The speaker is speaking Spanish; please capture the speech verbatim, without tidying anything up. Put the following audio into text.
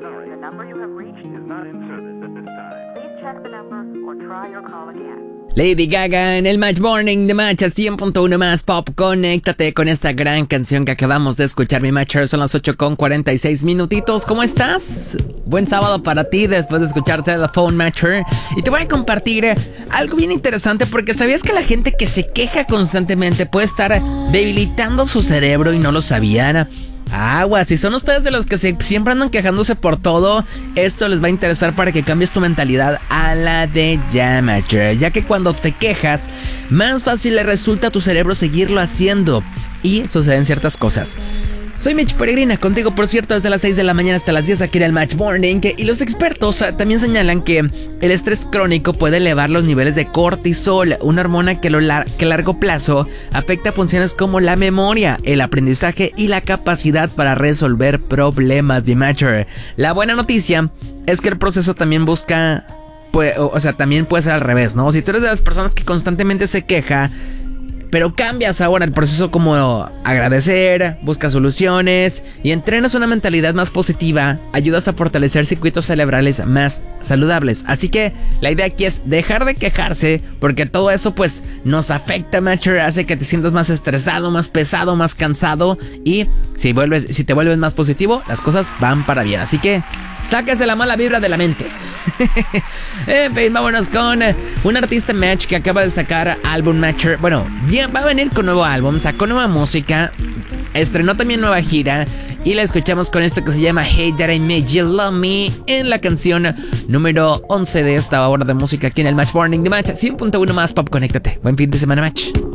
sorry. The number you have reached is not in service at this time. Please check the number or try your call again. Lady Gaga en el Match Morning de Match cien punto uno más Pop. Conéctate con esta gran canción que acabamos de escuchar, mi Matcher. Son las ocho con cuarenta y seis minutitos. ¿Cómo estás? Buen sábado para ti después de escucharte The Phone Matcher. Y te voy a compartir algo bien interesante, porque ¿sabías que la gente que se queja constantemente puede estar debilitando su cerebro y no lo sabían? Aguas, si son ustedes de los que se, siempre andan quejándose por todo, esto les va a interesar para que cambies tu mentalidad a la de Yamacher, ya que cuando te quejas, más fácil le resulta a tu cerebro seguirlo haciendo y suceden ciertas cosas. Soy Mitch Peregrina, contigo por cierto desde las seis de la mañana hasta las diez aquí en el Match Morning, y los expertos también señalan que el estrés crónico puede elevar los niveles de cortisol, una hormona que, lo lar- que a largo plazo afecta funciones como la memoria, el aprendizaje y la capacidad para resolver problemas de Matcher. La buena noticia es que el proceso también busca, pues, o sea, también puede ser al revés, ¿no? Si tú eres de las personas que constantemente se queja, pero cambias ahora el proceso como agradecer, buscas soluciones y entrenas una mentalidad más positiva, ayudas a fortalecer circuitos cerebrales más saludables. Así que la idea aquí es dejar de quejarse, porque todo eso pues nos afecta, Matcher, hace que te sientas más estresado, más pesado, más cansado, y si vuelves, si te vuelves más positivo, las cosas van para bien. Así que sáquese la mala vibra de la mente. En fin, vámonos con un artista, Match, que acaba de sacar álbum, Matcher. Bueno, bien, va a venir con nuevo álbum, sacó nueva música, estrenó también nueva gira, y la escuchamos con esto que se llama Hey That I Made You Love Me, en la canción número once de esta hora de música aquí en el Match Morning de Match cien punto uno más Pop. Conéctate. Buen fin de semana, Match.